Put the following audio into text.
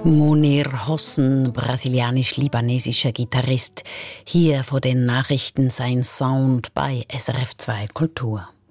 Munir Hossen, brasilianisch-libanesischer Gitarrist. Hier vor den Nachrichten sein Sound bei SRF 2 Kultur.